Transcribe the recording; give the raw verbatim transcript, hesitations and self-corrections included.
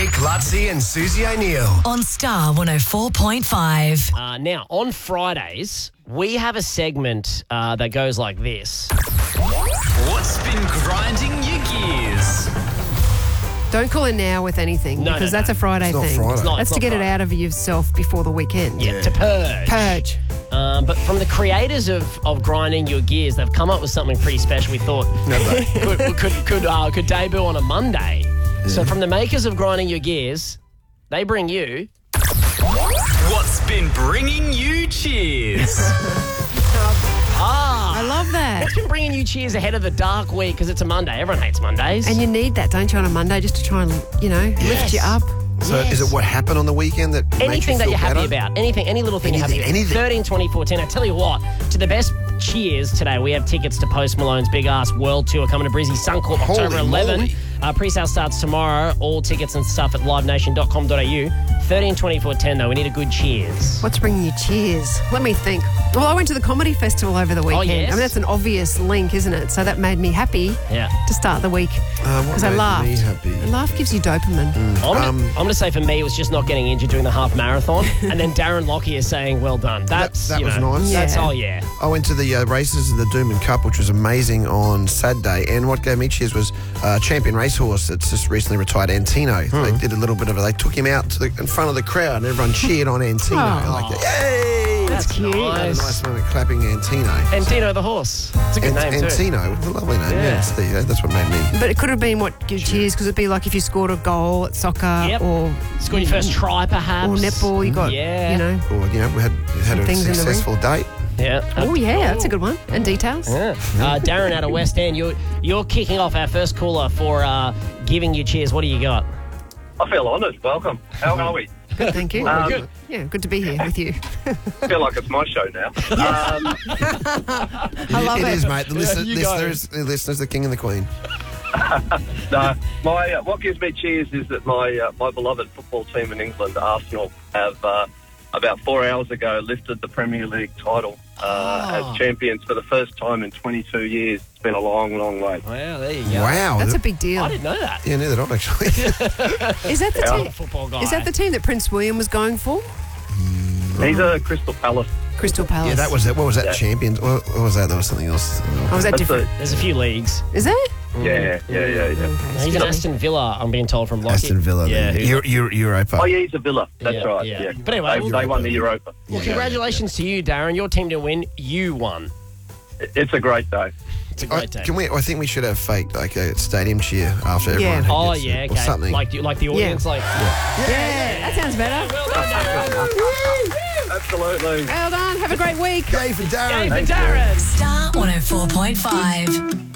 Jake Lutzi and Susie O'Neill. On Star one oh four point five. Uh, now, on Fridays, we have a segment uh, that goes like this. What's been grinding your gears? Don't call in now with anything No, because no, that's no. a Friday It's not thing. Friday. It's not- That's it's to not get it Friday. out of yourself before the weekend. Yeah, to purge. Purge. Um, but from the creators of, of Grinding Your Gears, they've come up with something pretty special we thought could could could, uh, could debut on a Monday. So from the makers of Grinding Your Gears, they bring you... What's been bringing you cheers? Ah! I love that. What's been bringing you cheers ahead of the dark week because it's a Monday? Everyone hates Mondays. And you need that, don't you, on a Monday just to try and, you know, lift you up. So is it what happened on the weekend that makes you Anything that feel you're happy better? about. Anything, any little thing Anything, you're happy anything. about. thirteen, twenty, fourteen. I tell you what, to the best cheers today, we have tickets to Post Malone's Big Ass World Tour coming to Brizzy Suncorp October Holy eleventh. moly. Uh, pre-sale starts tomorrow. All tickets and stuff at live nation dot com dot a u. thirteen, twenty-four, ten though. We need a good cheers. What's bringing you cheers? Let me think. Well, I went to the comedy festival over the weekend. yes? I mean, that's an obvious link, isn't it? So that made me happy Yeah. to start the week Uh, what because I made laughed. me happy? A laugh gives you dopamine. I'm, gonna, Um, I'm gonna say for me, it was just not getting injured doing the half marathon. And then Darren Lockyer saying, well done. That's, that you was know, nice. That's, Yeah. oh, yeah. I went to the uh, races of the Doomben Cup, which was amazing on Saturday. And what gave me cheers was uh, champion racehorse that's just recently retired, Antino. Hmm. They did a little bit of it. They took him out to the, in front of the crowd, and everyone cheered on Antino. Oh. Like, yay! That's cute. I had a nice moment clapping Antino. And Dino the horse. It's a good Ant- name, too. Antino, a lovely name. Yeah. Yes, there you go. That's what made me. But it could have been what gives cheers because it'd be like if you scored a goal at soccer Yep. or Scored your first try, perhaps. or netball. You got, Yeah. you know. Or, you know, we had, had a things in the ring. successful date. Yeah. Oh, yeah, that's a good one. And details. Yeah. Uh, Darren out of West End, you're, you're kicking off our first caller for uh, giving you cheers. What do you got? I feel honoured. Welcome. How are we? Good, thank you. Um, good. Yeah, good to be here with you. I feel like it's my show now. Um, I love it it. is, mate. The Yeah, listen- you go. listeners, the listeners, the king and the queen. no, my uh, what gives me cheers is that my uh, my beloved football team in England, Arsenal, have uh, about four hours ago lifted the Premier League title uh, Oh. as champions for the first time in twenty-two years. It's been a long, long way. Well, there you go. Wow. That's a big deal. I didn't know that. Yeah, neither did I, actually. Is that the Yeah. team? Football guy. Is that the team that Prince William was going for? He's a Crystal Palace. Crystal Palace. yeah, that was it. What was that? Yeah. Champions? What, what was that? There was something else. Oh, was that That's different? There's a few leagues. Is there? Yeah, yeah, yeah, yeah. Okay, He's so- an Aston Villa, I'm being told from Lockie. Aston Villa. Yeah. Yeah, who- Euro, Euro, Europa. Oh, yeah, he's a Villa. That's Yeah, right. yeah. Yeah. But anyway, they, well- they won the Europa. Well, congratulations to you, Darren. Your team didn't win. You won. It's a great day. It's a I, great day. can we? I think we should have fake like a stadium cheer after everyone. Yeah. who Oh, gets it, yeah, or okay. something. Like, the- like the audience, like... Yeah, that sounds better. Well done, Darren. Absolutely. Well done. Have a great week. Yay for Darren. Yay for Darren. Star one oh four point five.